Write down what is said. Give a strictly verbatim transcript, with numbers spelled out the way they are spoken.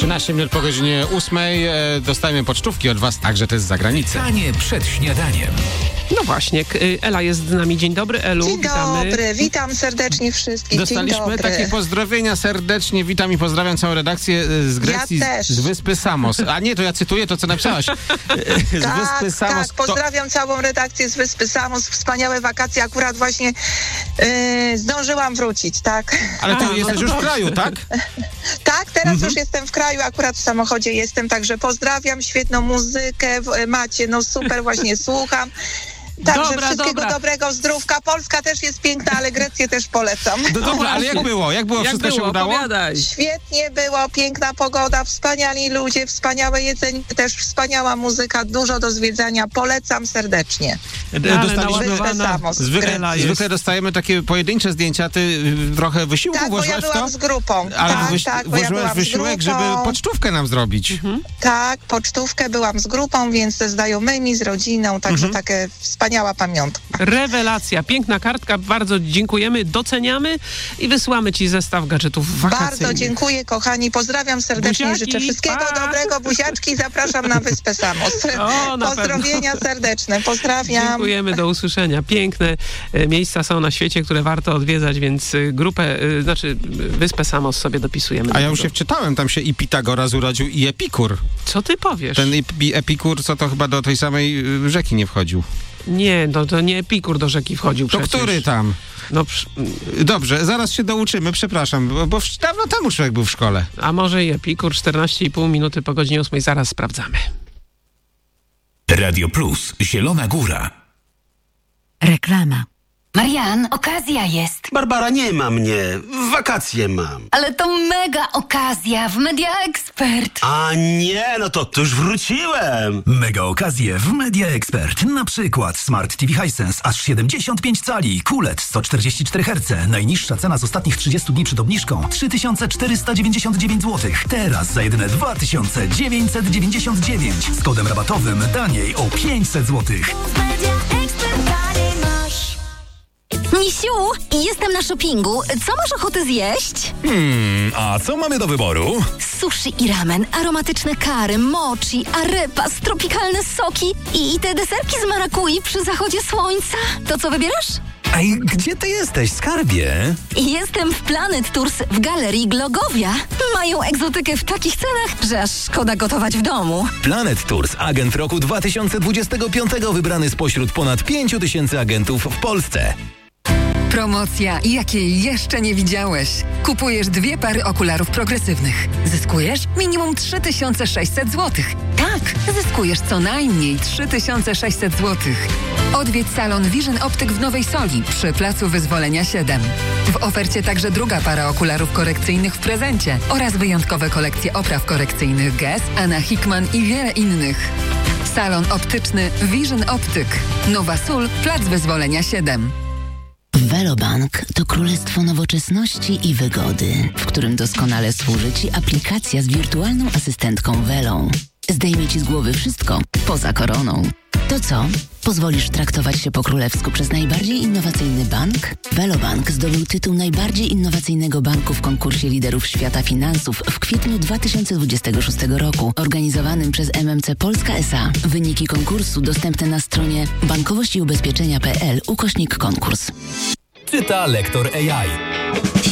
trzynaście minut po godzinie ósmej. E, dostajemy pocztówki od was, także to jest z zagranicy. Pytanie przed śniadaniem. No właśnie, Ela jest z nami. Dzień dobry, Elu. Dzień witamy. dobry, witam serdecznie wszystkich. Dostaliśmy Dzień dobry. takie pozdrowienia serdecznie. Witam i pozdrawiam całą redakcję z Grecji, Ja też. z wyspy Samos. A nie, to ja cytuję to, co napisałaś. Z Tak, wyspy Samos. tak, pozdrawiam całą redakcję z wyspy Samos. Wspaniałe wakacje, akurat właśnie yy, zdążyłam wrócić, tak. Ale ty A, no jesteś to już w dobrze. kraju, tak? Tak, teraz Mhm. już jestem w kraju, akurat w samochodzie jestem, także pozdrawiam, świetną muzykę w- macie, no super, właśnie słucham. Także Dobra, wszystkiego dobra. dobrego, zdrówka. Polska też jest piękna, ale Grecję też polecam. No dobra, ale właśnie. jak było? Jak było? Jak Wszystko było? się udało? Opowiadaj. Świetnie było, piękna pogoda, wspaniali ludzie, wspaniałe jedzenie, też wspaniała muzyka, dużo do zwiedzania. Polecam serdecznie. D- Ale Dostaliśmy... naładowana Samos. Zwykle, Ela jest. zwykle dostajemy takie pojedyncze zdjęcia. Ty y, trochę wysiłku Tak, bo ja włożyłaś w byłam to? z grupą. Ale tak, wyś- tak, bo ja włożyłaś byłam wysiłek, z grupą. żeby pocztówkę nam zrobić. Tak, pocztówkę byłam z grupą, więc ze znajomymi, z rodziną, także Mhm. takie wspaniała pamiątka. Rewelacja, piękna kartka, bardzo dziękujemy, doceniamy i wysyłamy ci zestaw gadżetów wakacyjnych. Bardzo dziękuję, kochani, pozdrawiam serdecznie, Buziaki, życzę wszystkiego pa! dobrego, buziaczki i zapraszam na Wyspę Samos. O, na Pozdrowienia pewno. serdeczne, pozdrawiam. Dziękujemy, do usłyszenia. Piękne e, miejsca są na świecie, które warto odwiedzać, więc e, grupę, e, znaczy e, Wyspę Samos sobie dopisujemy. A do ja już tego. się wczytałem, tam się i Pitagoras urodził, i Epikur. Co ty powiesz? Ten Epi- Epikur, co to chyba do tej samej y, rzeki nie wchodził. Nie, no to nie Epikur do rzeki wchodził To przecież. który tam? No, przy- Dobrze, zaraz się douczymy, przepraszam, bo, bo w- dawno temu człowiek był w szkole. a może i Epikur, czternaście i pół minuty po godzinie ósmej, zaraz sprawdzamy. Radio Plus, Zielona Góra. Reklama. Marian, okazja jest. Barbara, nie ma mnie. Wakacje mam. Ale to mega okazja w Media Expert. A nie, no to, to już wróciłem. Mega okazje w Media Expert. Na przykład Smart T V Hisense aż siedemdziesiąt pięć cali, Q L E D sto czterdzieści cztery herce. Najniższa cena z ostatnich trzydziestu dni przed obniżką trzy tysiące czterysta dziewięćdziesiąt dziewięć złotych. Teraz za jedyne dwa tysiące dziewięćset dziewięćdziesiąt dziewięć. Z kodem rabatowym taniej o pięćset złotych. Misiu, jestem na shoppingu. Co masz ochotę zjeść? Hmm, a co mamy do wyboru? Sushi i ramen, aromatyczne kary, mochi, arepas, tropikalne soki i te deserki z marakui przy zachodzie słońca. To co wybierasz? Ej, gdzie ty jesteś, skarbie? Jestem w Planet Tours w Galerii Glogowia. Mają egzotykę w takich cenach, że aż szkoda gotować w domu. Planet Tours, agent roku dwa tysiące dwudziestego piątego, wybrany spośród ponad pięciu tysięcy agentów w Polsce. Promocja, jakiej jeszcze nie widziałeś. Kupujesz dwie pary okularów progresywnych. Zyskujesz minimum trzy tysiące sześćset złotych. Tak, zyskujesz co najmniej trzy tysiące sześćset złotych. Odwiedź salon Vision Optyk w Nowej Soli przy Placu Wyzwolenia siedem. W ofercie także druga para okularów korekcyjnych w prezencie oraz wyjątkowe kolekcje opraw korekcyjnych Guess, Anna Hickman i wiele innych. Salon optyczny Vision Optyk. Nowa Sól, Plac Wyzwolenia siedem. Velobank to królestwo nowoczesności i wygody, w którym doskonale służy Ci aplikacja z wirtualną asystentką Velą. Zdejmie Ci z głowy wszystko poza koroną. To co? Pozwolisz traktować się po królewsku przez najbardziej innowacyjny bank? Velobank zdobył tytuł najbardziej innowacyjnego banku w konkursie liderów świata finansów w kwietniu dwa tysiące dwudziestego szóstego roku, organizowanym przez M M C Polska S A. Wyniki konkursu dostępne na stronie bankowość i ubezpieczenia kropka p l ukośnik konkurs. Czyta lektor A I.